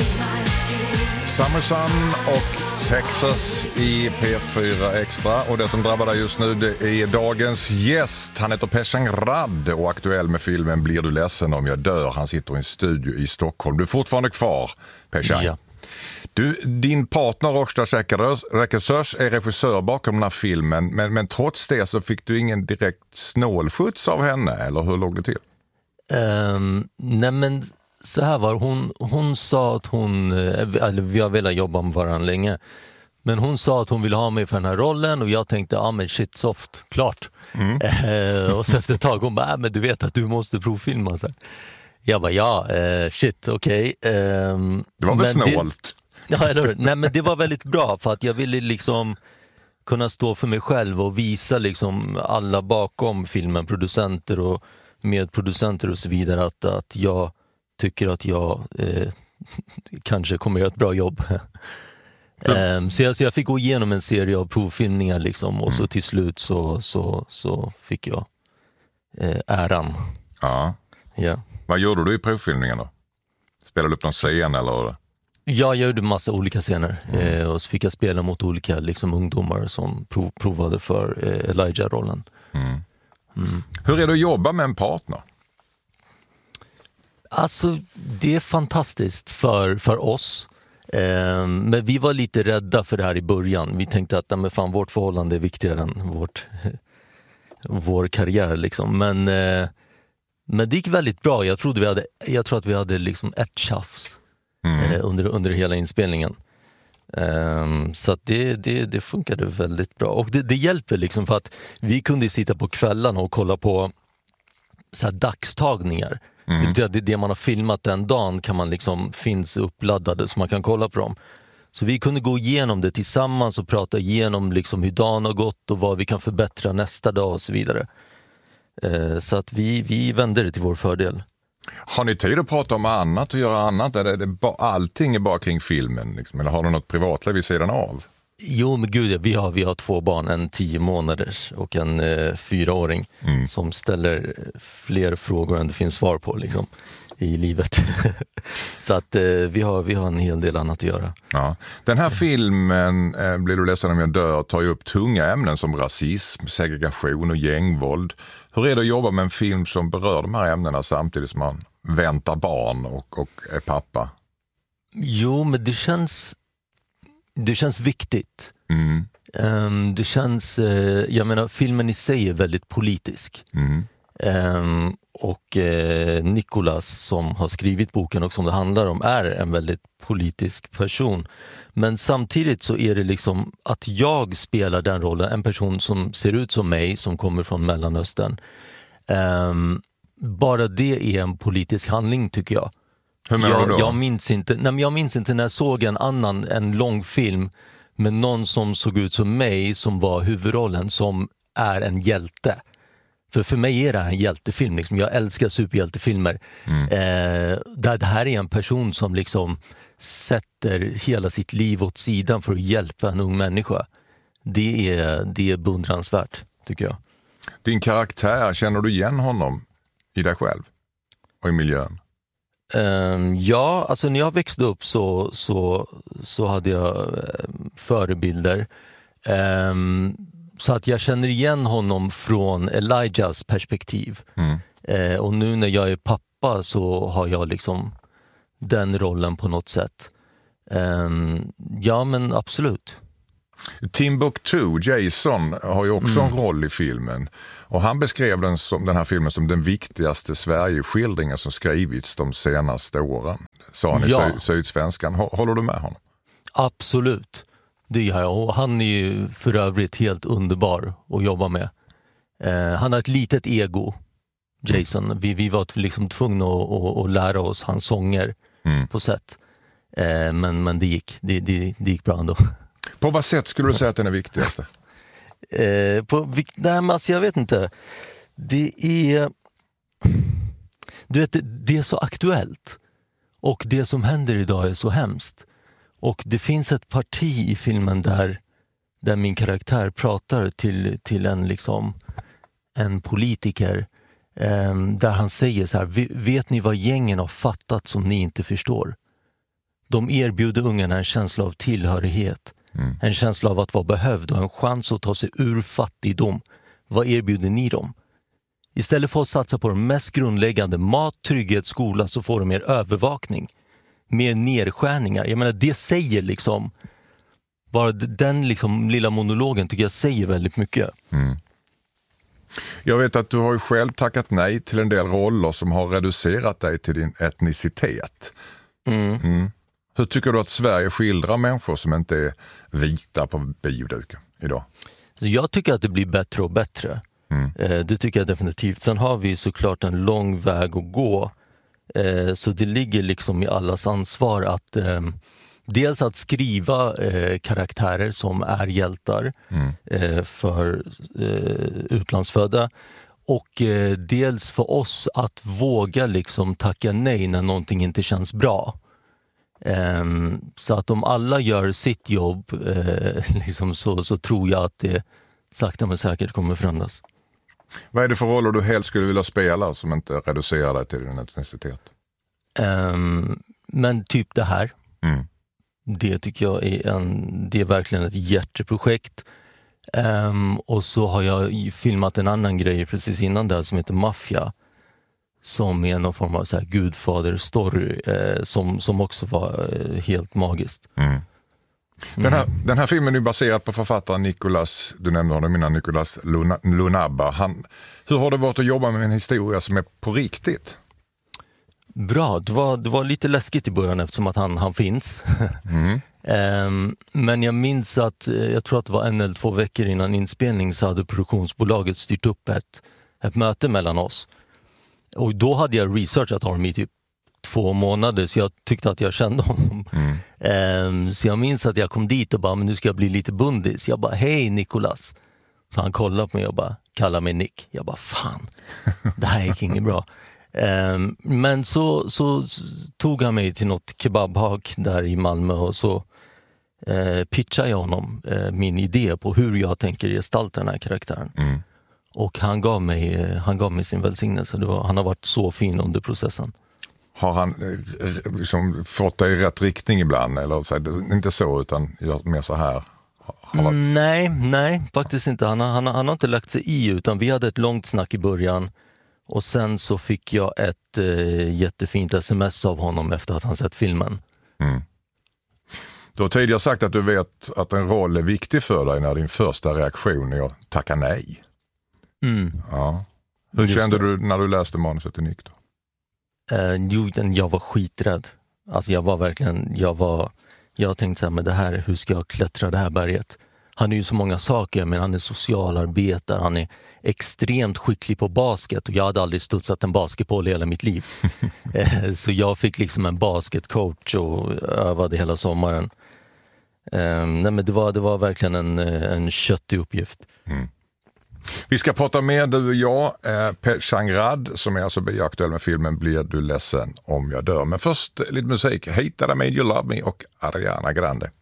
Summer Sun och Texas i P4 Extra. Och det som drabbar dig just nu, det är dagens gäst. Han heter Peshan Rad och aktuell med filmen Blir du ledsen om jag dör. Han sitter i en studio i Stockholm. Du är fortfarande kvar, Peshan. Ja. Din partner Roksha Rekesörs är regissör bakom den här filmen. Men trots det så fick du ingen direkt snålskjuts av henne, eller hur låg det till? Nej, men så här var hon sa att vi har velat jobba med varandra länge, men hon sa att hon ville ha mig för den här rollen och jag tänkte, men shit, soft, klart. Och så efter ett tag hon bara, men du vet att du måste provfilma. Så här. Jag bara, shit, okej. Det var väl snålt? Nej, men det var väldigt bra, för att jag ville liksom kunna stå för mig själv och visa liksom alla bakom filmen, producenter och medproducenter och så vidare, att jag tycker att jag kanske kommer göra ett bra jobb. Så jag fick gå igenom en serie av provfilmningar liksom, och så till slut så fick jag äran. Ja. Vad gjorde du i provfilmningen då? Spelade du upp någon scen eller? Jag gjorde massa olika scener och så fick jag spela mot olika liksom, ungdomar som provade för Elijah-rollen. Hur är det att jobba med en partner? Alltså, det är fantastiskt för oss. Men vi var lite rädda för det här i början. Vi tänkte att vårt förhållande är viktigare än vår karriär. Liksom. Men det gick väldigt bra. Jag tror att vi hade liksom ett tjafs under hela inspelningen. Så att det funkade väldigt bra. Och det hjälper liksom, för att vi kunde sitta på kvällarna och kolla på så här dagstagningar. Det man har filmat den dagen kan man liksom, finns uppladdade så man kan kolla på dem. Så vi kunde gå igenom det tillsammans och prata igenom liksom hur dagen har gått och vad vi kan förbättra nästa dag och så vidare. Så att vi vänder det till vår fördel. Har ni tid att prata om annat och göra annat? Allting är bara kring filmen liksom? Eller har du något privatliv vid sidan av? Jo, men gud, vi har 2 barn, en 10 månaders och en 4-åring som ställer fler frågor än det finns svar på liksom, i livet. Så att vi har en hel del annat att göra. Ja. Den här filmen, Blir du ledsen om jag dör, tar ju upp tunga ämnen som rasism, segregation och gängvåld. Hur är det att jobba med en film som berör de här ämnena samtidigt som man väntar barn och är pappa? Jo, men det känns viktigt. Det känns, jag menar, filmen i sig är väldigt politisk. Och Nicolas som har skrivit boken och som det handlar om är en väldigt politisk person. Men samtidigt så är det liksom att jag spelar den rollen, en person som ser ut som mig, som kommer från Mellanöstern. Bara det är en politisk handling, tycker jag. Hur menar du då? Jag minns inte när jag såg en lång film med någon som såg ut som mig, som var huvudrollen, som är en hjälte. För mig är det här en hjältefilm. Liksom. Jag älskar superhjältefilmer. Där det här är en person som liksom sätter hela sitt liv åt sidan för att hjälpa en ung människa. Det är beundransvärt, tycker jag. Din karaktär, känner du igen honom i dig själv och i miljön? Ja, alltså när jag växte upp så hade jag förebilder. Så att jag känner igen honom från Elijahs perspektiv. Och nu när jag är pappa så har jag liksom den rollen på något sätt. Ja, men absolut. Timbuktu, Jason, har ju också en roll i filmen. Och han beskrev den här filmen som den viktigaste Sverigeskildringen som skrivits de senaste åren. Sa han i Sydsvenskan. Håller du med honom? Absolut. Det gör jag. Och han är ju för övrigt helt underbar att jobba med. Han har ett litet ego, Jason. Vi var liksom tvungna att lära oss hans sånger på sätt. Men det gick bra ändå. På vad sätt skulle du säga att den är viktigaste? Alltså jag vet inte. Det är så aktuellt. Och det som händer idag är så hemskt. Och det finns ett parti i filmen där min karaktär pratar till en politiker. Där han säger så här: vet ni vad gängen har fattat som ni inte förstår? De erbjuder ungarna en känsla av tillhörighet. En känsla av att vara behövd och en chans att ta sig ur fattigdom. Vad erbjuder ni dem? Istället för att satsa på de mest grundläggande, mat, trygghet, skola, så får de mer övervakning. Mer nedskärningar. Jag menar, det säger liksom... Bara den liksom lilla monologen tycker jag säger väldigt mycket. Jag vet att du har ju själv tackat nej till en del roller som har reducerat dig till din etnicitet. Hur tycker du att Sverige skildrar människor som inte är vita på bioduken idag? Så jag tycker att det blir bättre och bättre. Det tycker jag definitivt. Sen har vi såklart en lång väg att gå. Så det ligger liksom i allas ansvar att dels att skriva karaktärer som är hjältar för utlandsfödda. Och dels för oss att våga liksom tacka nej när någonting inte känns bra. Så att om alla gör sitt jobb liksom så tror jag att det sakta men säkert kommer förändras. Vad är det för roller du helst skulle vilja spela som inte reducerar dig till din etnicitet? Men typ det här. Det tycker jag det är verkligen ett hjärteprojekt. Och så har jag filmat en annan grej precis innan där som heter Mafia. Som är någon form av så här Gudfader-story som också var helt magiskt. Den här filmen är baserad på författaren Nicolas, du nämnde honom innan, Nicolas Lunabba. Hur har det varit att jobba med en historia som är på riktigt? Bra, det var lite läskigt i början eftersom att han finns. Men jag minns att jag tror att det var 1 eller 2 veckor innan inspelning så hade produktionsbolaget styrt upp ett möte mellan oss. Och då hade jag researchat honom i typ 2 månader så jag tyckte att jag kände honom. Så jag minns att jag kom dit och bara, men nu ska jag bli lite bundis. Jag bara, hej Nicolas. Så han kollade på mig och bara, kalla mig Nick. Jag bara, fan, det här gick inget bra. Men så tog han mig till något kebabhak där i Malmö och så pitchade jag honom min idé på hur jag tänker gestalta den här karaktären. Och han gav mig sin välsignelse. Han har varit så fin under processen. Har han liksom fått dig i rätt riktning ibland? Eller inte så, utan mer så här? Nej, faktiskt inte. Han har inte lagt sig i, utan vi hade ett långt snack i början. Och sen så fick jag ett jättefint sms av honom efter att han sett filmen. Du har tidigare sagt att du vet att en roll är viktig för dig när din första reaktion är att tacka nej. Ja. Hur kände du när du läste manuset till Nick då? Jag var skiträdd. Alltså jag tänkte så här, men det här, hur ska jag klättra det här berget? Han är ju så många saker, men han är socialarbetare, han är extremt skicklig på basket och jag hade aldrig studsat en basketboll i hela mitt liv. Så jag fick liksom en basketcoach och övade hela sommaren. Nej, men det var verkligen en köttig uppgift. Vi ska prata med du och jag, Peshan Rad, som är alltså aktuell med filmen Blir du ledsen om jag dör. Men först lite musik. Hate That I Made You Love Me och Ariana Grande.